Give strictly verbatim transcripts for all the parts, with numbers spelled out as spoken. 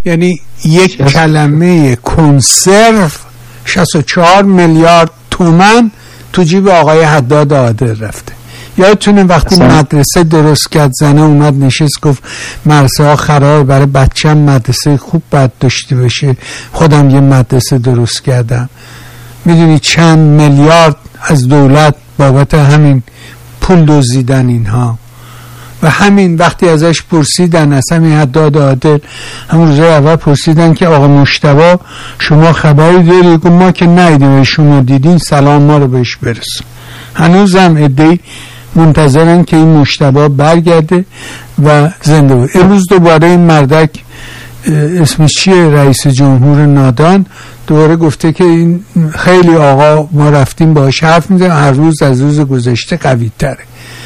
یعنی یک کلمه کنسرو شصت و چهار میلیارد تومان تو جیب آقای حداد عادل رفته. یادتونه وقتی اصلا مدرسه درست کرد زنه اومد نشست گفت مدرسه ها خرابه، برای بچه‌م مدرسه خوب باید داشته باشه، خودم یه مدرسه درست کردم. میدونی چند میلیارد از دولت بابت همین پول دزدیدن اینها. و همین وقتی ازش پرسیدن، از همین حداد عادل همون روز اول پرسیدن که آقا مجتبی شما خبری داری؟ گفت ما که ندیدیم، شما دیدین سلام ما رو بهش برسون. هنوزم عده‌ای منتظرن که این مجتبی برگرده و زنده بود. امروز دوباره این مردک اسمش چیه، رئیس جمهور نادان، دوباره گفته که این خیلی آقا ما رفتیم باهاش حرف میزنیم، هر روز از روز گذشته قوی تره.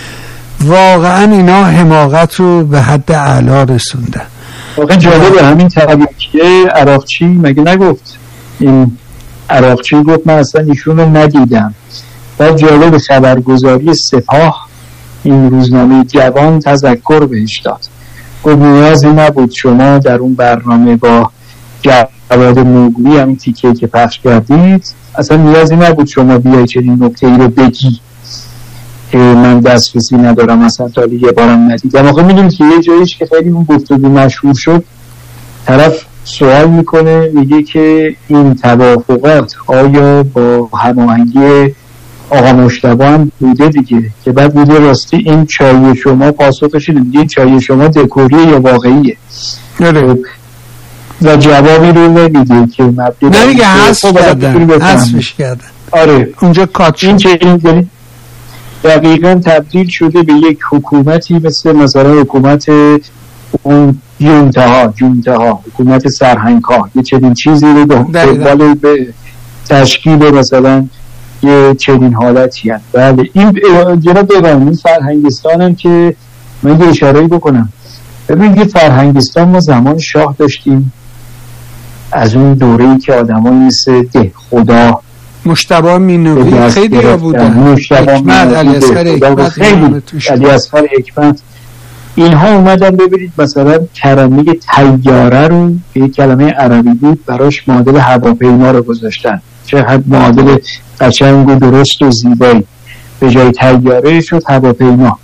واقعا اینا حماقت رو به حد اعلا رسوندن. واقعا جالبه همین تبریکیه عراقچی مگه نگفت؟ این عراقچی گفت من اصلا ایشون رو ندیدم. و جالب خبرگزاری سپاه این روزنامه جوان تذکر بهش داد، گفت نیازی نبود شما در اون برنامه با جواد موگلی همین تیکه که پخش کردید، اصلا نیازی نبود شما بیایی چنین نکته ای رو بگی که من دسترسی ندارم، اصلا تا یه بارم ندیدم. آخه میدونید که یه جاییش که خیلی اون گفتگو مشهور شد، طرف سوال میکنه میگه که این توافقات آیا با هماهنگی آقا مجتبی هم بوده دیگه، که بعد بوده راستی این چای شما پاسخش اینه، میگه چای شما دکوریه یا واقعیه؟ نه و جوابی رو نمیده که مبدی نمیگه حذف کردن حذفش کردن. آره اونجا کات این چه این دقیقا تبدیل شده به یک حکومتی مثل مثلا حکومت اون جونتها جونتها حکومت سرهنگ‌ها، یه چنین چیزی رو دنبال به تشکیل مثلا یه چنین حالتی هست. بله این جناب دیوان این فرهنگستان هم که من یه اشاره‌ای بکنم، ببینید یه فرهنگستان ما زمان شاه داشتیم، از اون دوره‌ای که آدمایی مثل ده خدا مجتبی مینوی خیلی ها بودن، حکمت علی اصغر حکمت خیلی علی اصغر حکمت اینها اومدن. ببینید مثلا کلمه طیاره رو که یک کلمه عربی بود براش معادل هواپیما رو گذاشتن، چه معادل قشنگ و درست و زیبایی، به جای طیاره شد هواپیما.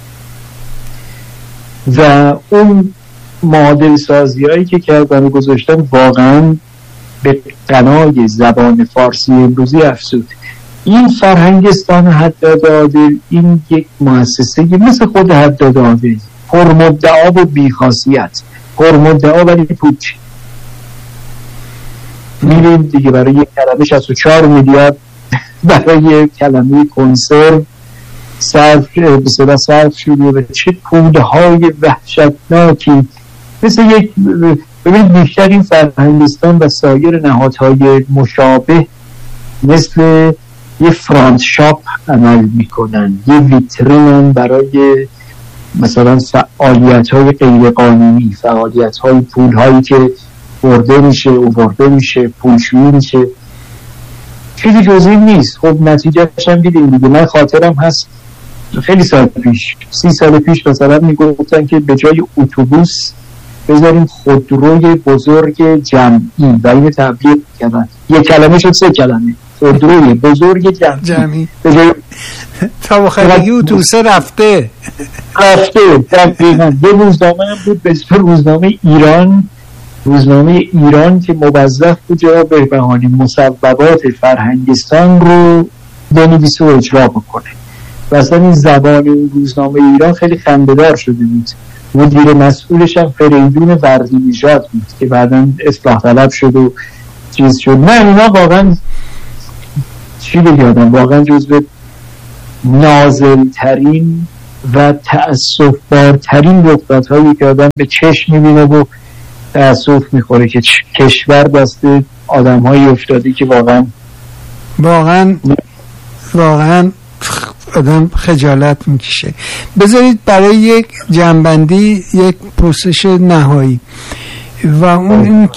و اون معادل سازی هایی که کردن و گذاشتن واقعا به غنای زبان فارسی امروزی افزود. این فرهنگستان حداد عادل این یک مؤسسه مثل خود حداد عادل، پرمدعا و بیخاصیت، پرمدعا ولی پوچ. میریم دیگه برای یک کلمه شصت و چهار میلیارد برای یک کلمه کنسرو صرف بسیار صرف شده و چه پولهای وحشتناکی. مثل یک ببینید بیشتر این فرهنگستان و سایر نهادهای مشابه مثل یه فرانت شاپ عمل میکنن، یه ویترین برای مثلا فعالیت های غیر قانونی، فعالیت های پول هایی که برده میشه و برده میشه، پولشویی میشه، چیزی جز این نیست. خب نتیجه هم دیدیم دیگه. من خاطرم هست خیلی سال پیش، سی سال پیش مثلا میگفتن که به جای اتوبوس بذاریم خودروی بزرگ جمعی و این تبلیغ کردن. یک کلمه شد سه کلمه، خودروی بزرگ جمعی, جمعی. به جای تا بخیرگی اتوبوسه رفته رفته دقیقا. یه روزنامه هم بود به اسم روزنامه ایران، روزنامه ایران که موظف بود جناب بهبهانی مصوبات فرهنگستان رو بنویسه و اجرا بکنه. و اصلا این زبان این روزنامه ایران خیلی خنده‌دار شده بود. مدیر مسئولش هم فریدون وردی نژاد بود که بعداً اصلاح طلب شد و چیز شد. من اینا واقعا چی بگم، واقعا جزو نازل ترین و تأسف بارترین رخداد هایی که آدم به چشم میبینه و تأسف میخوره که کشور دست آدم هایی افتاده که واقعا واقعا واقعا آدم خجالت میکشه. بذارید برای یک جنبندی یک پرسش نهایی و اون این